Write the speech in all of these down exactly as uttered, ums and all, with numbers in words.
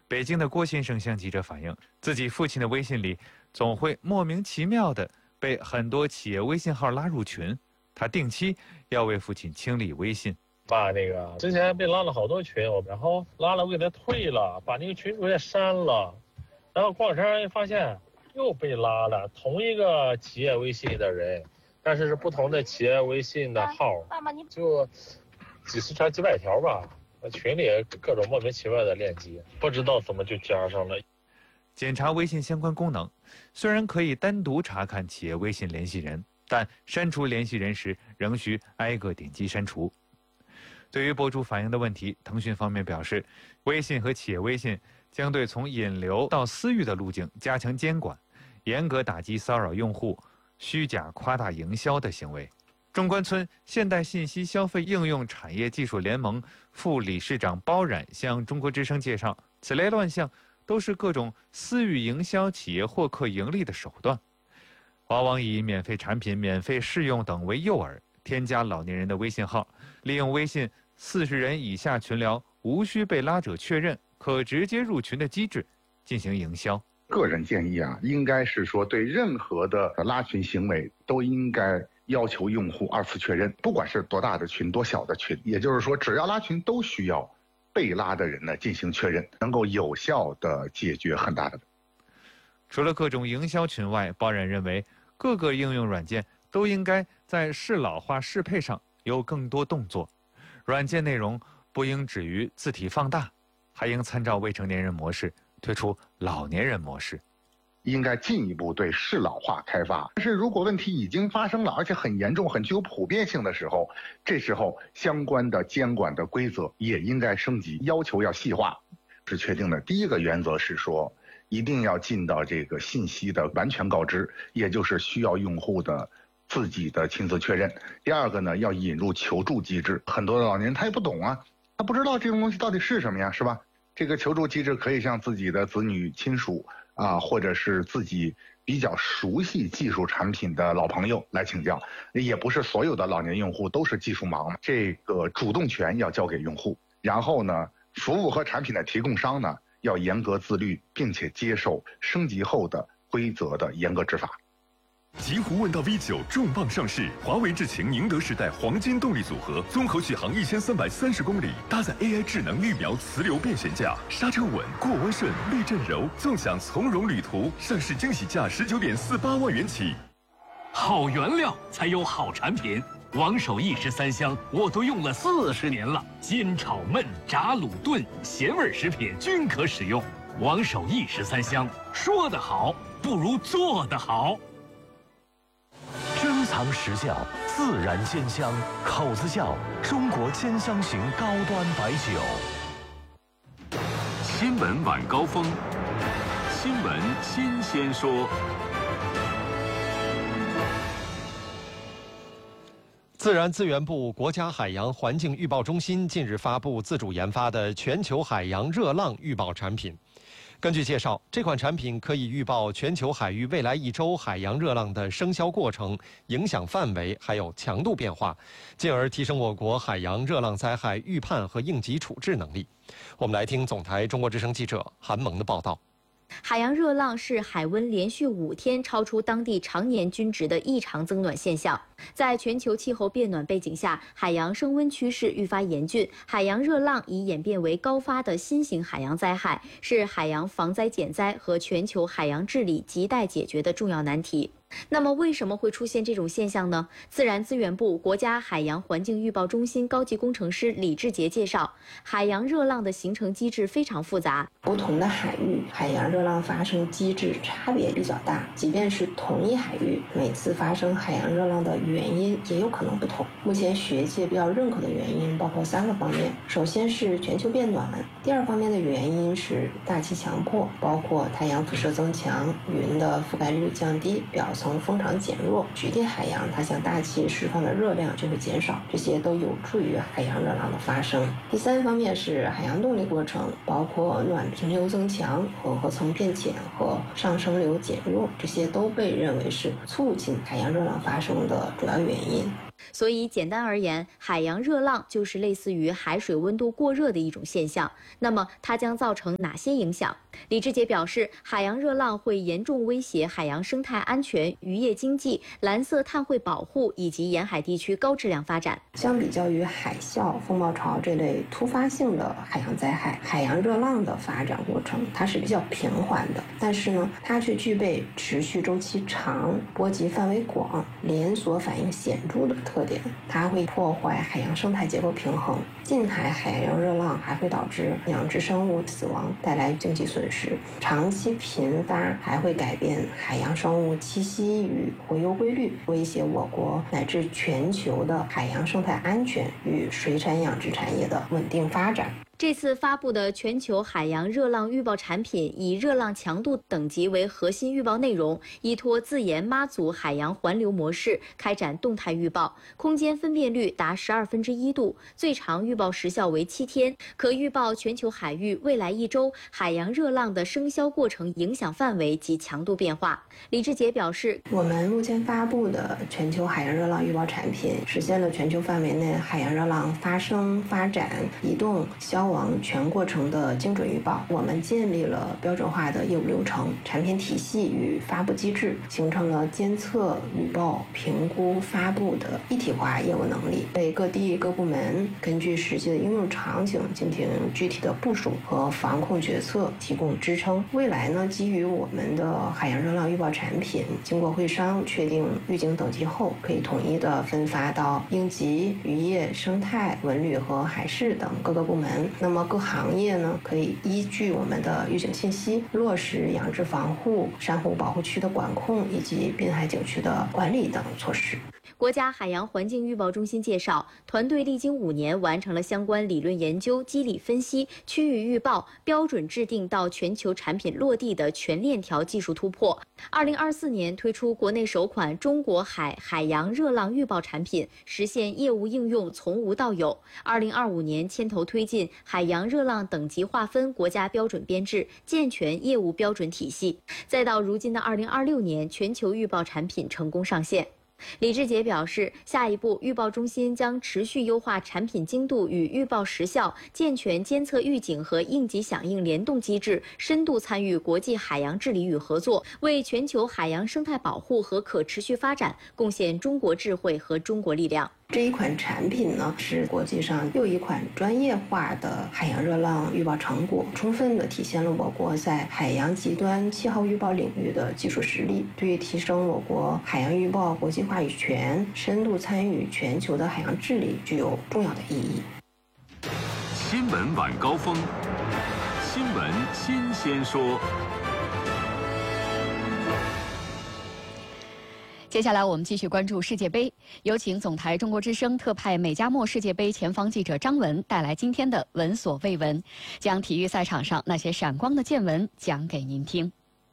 北京的郭先生向记者反映，自己父亲的微信里总会莫名其妙的被很多企业微信号拉入群，他定期要为父亲清理微信。 爸，那个之前被拉了好多群，然后拉了我给他退了，把那个群主也删了，然后过两天发现又被拉了，同一个企业微信的人，但是是不同的企业微信的号，就几十条几百条吧，群里各种莫名其妙的链接，不知道怎么就加上了。 检查微信相关功能，虽然可以单独查看企业微信联系人，但删除联系人时仍需挨个点击删除。对于博主反映的问题，腾讯方面表示，微信和企业微信将对从引流到私域的路径加强监管，严格打击骚扰用户、虚假夸大营销的行为。中关村现代信息消费应用产业技术联盟副理事长包冉向中国之声介绍，此类乱象都是各种私域营销企业获客盈利的手段，往往以免费产品、免费试用等为诱饵，添加老年人的微信号，利用微信四十人以下群聊无需被拉者确认，可直接入群的机制进行营销。 个人建议啊，应该是说对任何的拉群行为都应该要求用户二次确认，不管是多大的群、多小的群，也就是说，只要拉群都需要被拉的人呢进行确认，能够有效的解决很大的。 除了各种营销群外，包冉认为各个应用软件都应该在适老化适配上有更多动作，软件内容不应止于字体放大，还应参照未成年人模式推出老年人模式。 应该进一步对适老化开发。但是如果问题已经发生了，而且很严重、很具有普遍性的时候，这时候相关的监管的规则也应该升级，要求要细化。是确定的。第一个原则是说，一定要尽到这个信息的完全告知，也就是需要用户的自己的亲自确认。第二个呢，要引入求助机制。很多的老年人他也不懂啊，他不知道这种东西到底是什么呀，是吧？这个求助机制可以向自己的子女亲属啊，或者是自己比较熟悉技术产品的老朋友来请教，也不是所有的老年用户都是技术盲，这个主动权要交给用户。然后呢，服务和产品的提供商呢，要严格自律，并且接受升级后的规则的严格执法。 极狐问道 V 九 重磅上市，华为智擎宁德时代黄金动力组合，综合续航一千三百三十公里，搭载 A I 智能绿苗磁流变悬架，刹车稳，过弯顺，滤震柔，纵享从容旅途。上市惊喜价十九点四八万元起。 好原料才有好产品，王守义十三香我都用了四十年了，煎炒焖炸卤炖咸味食品均可使用。王守义十三香，说得好不如做得好。 珍藏实效，自然鲜香，口子窖中国兼香型高端白酒。 新闻晚高峰，新闻新鲜说。 自然资源部国家海洋环境预报中心近日发布自主研发的全球海洋热浪预报产品。根据介绍，这款产品可以预报全球海域未来一周海洋热浪的生肖过程、影响范围还有强度变化，进而提升我国海洋热浪灾害预判和应急处置能力。我们来听总台中国之声记者韩萌的报道。 海洋热浪是海温连续五天超出当地常年均值的异常增暖现象。在全球气候变暖背景下，海洋升温趋势愈发严峻，海洋热浪已演变为高发的新型海洋灾害，是海洋防灾减灾和全球海洋治理亟待解决的重要难题。那么为什么会出现这种现象呢？自然资源部国家海洋环境预报中心高级工程师李志杰介绍，海洋热浪的形成机制非常复杂， 不同的海域海洋热浪发生机制差别比较大，即便是同一海域，每次发生海洋热浪的原因也有可能不同。目前学界比较认可的原因包括三个方面，首先是全球变暖，第二方面的原因是大气强迫，包括太阳辐射增强、云的覆盖率降低、表层风场减弱，局地海洋它向大气释放的热量就会减少，这些都有助于海洋热浪的发生。第三方面是海洋动力过程，包括暖平流增强、混合层变浅和上升流减弱，这些都被认为是促进海洋热浪发生的主要原因。 所以简单而言，海洋热浪就是类似于海水温度过热的一种现象。那么它将造成哪些影响？李志杰表示，海洋热浪会严重威胁海洋生态安全、渔业经济、蓝色碳汇保护以及沿海地区高质量发展。 相比较于海啸、风暴潮这类突发性的海洋灾害，海洋热浪的发展过程它是比较平缓的，但是呢，它却具备持续周期长、波及范围广、连锁反应显著的特点。它会破坏海洋生态结构平衡。近海海洋热浪还会导致养殖生物死亡，带来经济损失。长期频发还会改变海洋生物栖息与洄游规律，威胁我国乃至全球的海洋生态安全与水产养殖产业的稳定发展。 这次发布的全球海洋热浪预报产品以热浪强度等级为核心预报内容，依托自研妈祖海洋环流模式开展动态预报，空间分辨率达十二分之一度，最长预报时效为七天，可预报全球海域未来一周海洋热浪的生消过程、影响范围及强度变化。李志杰表示， 我们目前发布的全球海洋热浪预报产品，实现了全球范围内海洋热浪发生、发展、移动、消亡全过程的精准预报。我们建立了标准化的业务流程、产品体系与发布机制，形成了监测、预报、评估、发布的一体化业务能力，为各地各部门根据实际的应用场景进行具体的部署和防控决策提供支撑。未来呢，基于我们的海洋热浪预报产品，经过会商确定预警等级后，可以统一的分发到应急、渔业、生态、文旅和海事等各个部门。那么各行业呢，可以依据我们的预警信息，落实养殖防护、珊瑚保护区的管控以及滨海景区的管理等措施。 国家海洋环境预报中心介绍，团队历经五年完成了相关理论研究、机理分析、区域预报、标准制定到全球产品落地的全链条技术突破。二零二四年推出国内首款中国海海洋热浪预报产品，实现业务应用从无到有。二零二五年牵头推进海洋热浪等级划分国家标准编制，健全业务标准体系。再到如今的二零二六年，全球预报产品成功上线。李志杰表示，下一步预报中心将持续优化产品精度与预报时效，健全监测预警和应急响应联动机制，深度参与国际海洋治理与合作，为全球海洋生态保护和可持续发展贡献中国智慧和中国力量。 这一款产品呢，是国际上又一款专业化的海洋热浪预报成果，充分地体现了我国在海洋极端气候预报领域的技术实力，对于提升我国海洋预报国际话语权、深度参与全球的海洋治理具有重要的意义。 新闻晚高峰，新闻新鲜说。 接下来我们继续关注世界杯，有请总台中国之声特派美加墨世界杯前方记者张文带来今天的闻所未闻，将体育赛场上那些闪光的见闻讲给您听。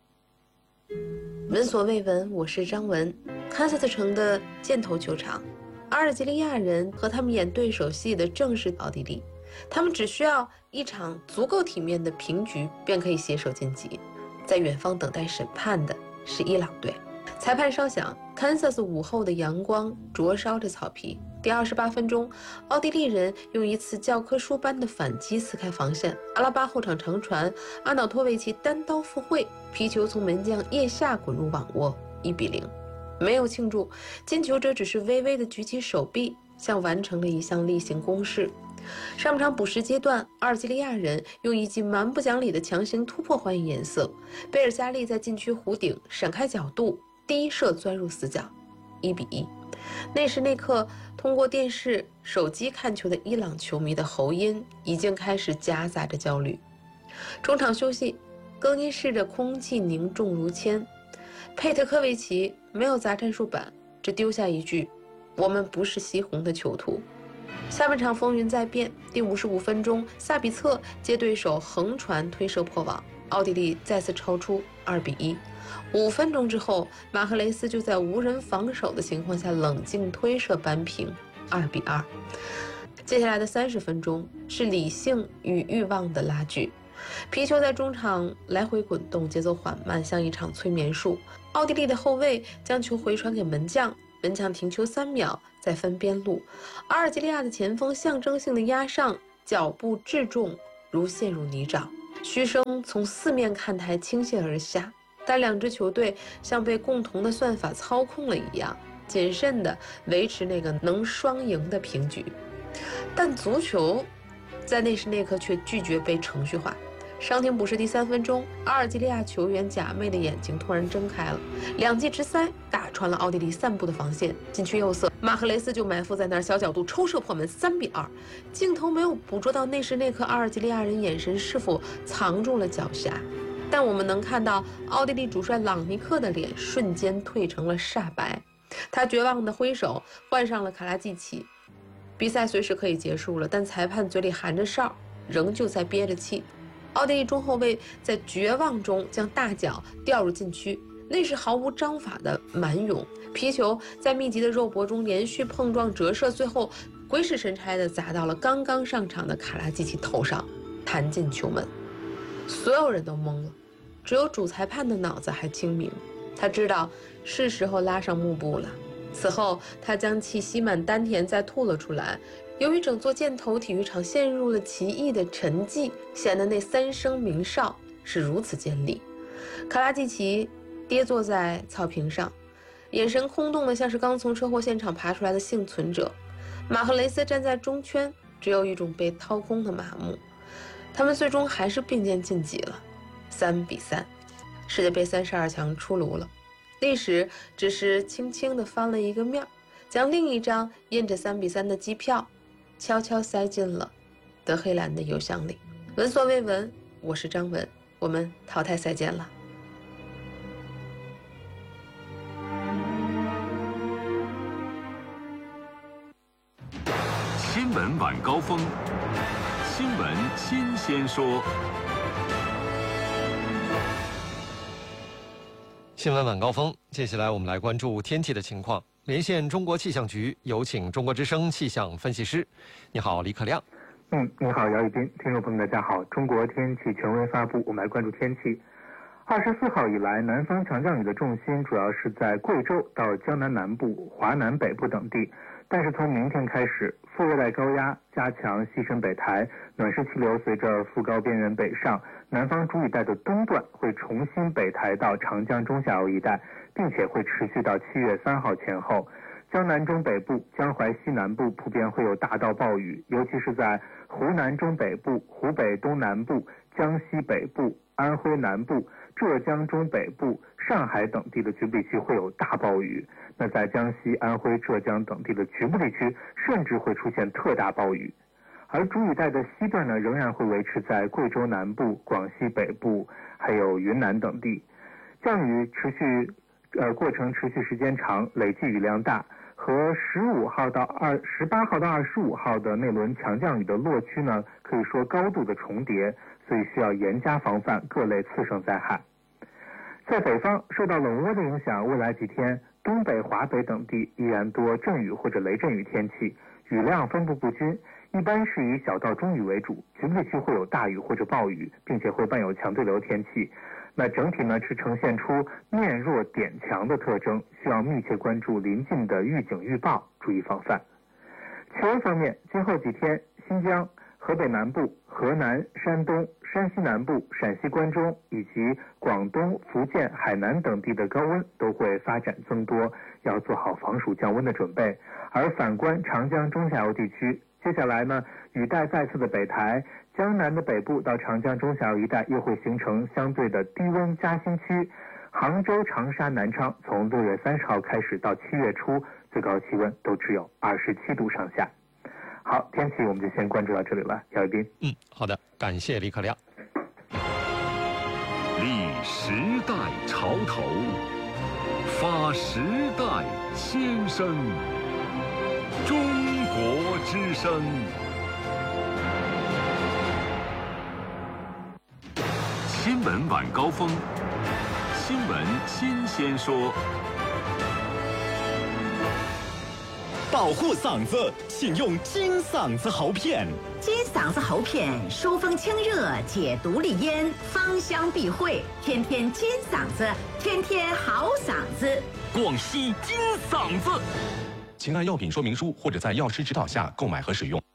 闻所未闻，我是张文。堪萨斯城的箭头球场，阿尔及利亚人和他们演对手戏的正是奥地利，他们只需要一场足够体面的平局便可以携手晋级。在远方等待审判的是伊朗队。裁判稍响，堪萨斯午后的阳光灼烧着草皮。第二十八分钟，奥地利人用一次教科书般的反击撕开防线，阿拉巴后场长传，阿瑙托维奇单刀赴会，皮球从门将腋下滚入网窝，一比零。没有庆祝，进球者只是微微地举起手臂，像完成了一项例行公事。上场补时阶段，阿尔及利亚人用一记蛮不讲理的强行突破还以颜色，贝尔加利在禁区弧顶闪开角度，第一射钻入死角，一比一。那时那刻，通过电视、手机看球的伊朗球迷的喉音已经开始夹杂着焦虑。中场休息，更衣室的空气凝重如铅。佩特科维奇没有砸战术板，只丢下一句：“我们不是西红的囚徒。”下半场风云再变，第五十五分钟，萨比策接对手横传推射破网，奥地利再次超出二比一。五分钟之后，马赫雷斯就在无人防守的情况下冷静推射扳平二比二。接下来的三十分钟是理性与欲望的拉锯，皮球在中场来回滚动，节奏缓慢，像一场催眠术。奥地利的后卫将球回传给门将，门将停球三秒， 在分边路，阿尔及利亚的前锋象征性的压上，脚步质重如陷入泥沼，嘘声从四面看台倾泻而下。但两支球队像被共同的算法操控了一样，谨慎地维持那个能双赢的平局。但足球在那时那刻却拒绝被程序化。伤停补时第三分钟，阿尔及利亚球员贾妹的眼睛突然睁开了，两记直塞打穿了奥地利散布的防线，禁区右侧马赫雷斯就埋伏在那儿，小角度抽射破门，三比二。镜头没有捕捉到那时那刻阿尔及利亚人眼神是否藏住了狡黠，但我们能看到奥地利主帅朗尼克的脸瞬间褪成了煞白，他绝望地挥手换上了卡拉季奇。比赛随时可以结束了，但裁判嘴里含着哨，仍旧在憋着气。奥地利中后卫在绝望中将大脚掉入禁区，那是毫无章法的蛮勇，皮球在密集的肉搏中连续碰撞折射，最后鬼使神差地砸到了刚刚上场的卡拉季奇头上，弹进球门。所有人都懵了，只有主裁判的脑子还清明，他知道是时候拉上幕布了。此后他将气吸满丹田再吐了出来。由于整座箭头体育场陷入了奇异的沉寂，显得那三声鸣哨是如此尖利。卡拉季奇跌坐在草坪上，眼神空洞的像是刚从车祸现场爬出来的幸存者。马赫雷斯站在中圈，只有一种被掏空的麻木。他们最终还是并肩晋级了，三比三，世界杯三十二强出炉了。历史只是轻轻地翻了一个面，将另一张印着三比三的机票悄悄塞进了德黑兰的邮箱里。闻所未闻，我是张文，我们淘汰赛见了。 新闻晚高峰，新闻新鲜说。 新闻晚高峰，接下来我们来关注天气的情况。连线中国气象局，有请中国之声气象分析师。你好，李可亮。 嗯，你好，姚宇斌。听众朋友们，大家好。中国天气权威发布，我们来关注天气。二十四号以来，南方强降雨的重心主要是在贵州到江南南部、华南北部等地。但是从明天开始，副热带高压加强西伸北抬，暖湿气流随着副高边缘北上，南方主雨带的东段会重新北抬到长江中下游一带，并且会持续到七月三号前后。江南中北部、江淮西南部普遍会有大到暴雨，尤其是在湖南中北部、湖北东南部、江西北部、安徽南部、浙江中北部、上海等地的局部地区会有大暴雨。那在江西、安徽、浙江等地的局部地区，甚至会出现特大暴雨。而主雨带的西段呢，仍然会维持在贵州南部、广西北部，还有云南等地。降雨持续，呃，过程持续时间长，累计雨量大，和十五号到二十八号到二十五号的那轮强降雨的落区呢，可以说高度的重叠，所以需要严加防范各类次生灾害。在北方，受到冷涡的影响，未来几天东北、华北等地依然多阵雨或者雷阵雨天气，雨量分布不均，一般是以小到中雨为主，局部地区会有大雨或者暴雨，并且会伴有强对流天气。那整体呢是呈现出面弱点强的特征，需要密切关注临近的预警预报，注意防范。气温方面，今后几天新疆、河北南部、河南、山东、山西南部、陕西关中以及广东、福建、海南等地的高温都会发展增多，要做好防暑降温的准备。而反观长江中下游地区，接下来呢，雨带再次的北抬，江南的北部到长江中下游一带又会形成相对的低温夹心区。杭州、长沙、南昌从六月三十号开始到七月初，最高气温都只有二十七度上下。好，天气我们就先关注到这里了，姚一斌。 嗯，好的，感谢李可亮。 立时代潮头，发时代先声。中国之声。新闻晚高峰，新闻新鲜说。 保护嗓子，请用金嗓子喉片。 金嗓子喉片疏风清热，解毒利咽，芳香避秽，天天金嗓子，天天好嗓子。 广西金嗓子。 请按药品说明书或者在药师指导下购买和使用。